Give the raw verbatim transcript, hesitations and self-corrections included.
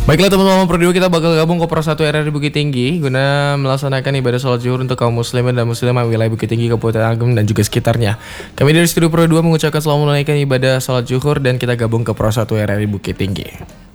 Baiklah teman-teman Pro dua, kita bakal gabung ke Pro satu R R I Bukit Tinggi guna melaksanakan ibadah sholat zuhur untuk kaum muslimin dan muslimah wilayah Bukit Tinggi, Kabupaten Agam dan juga sekitarnya. Kami dari Studio Pro dua mengucapkan selamat menunaikan ibadah sholat zuhur dan kita gabung ke Pro satu R R I Bukit Tinggi.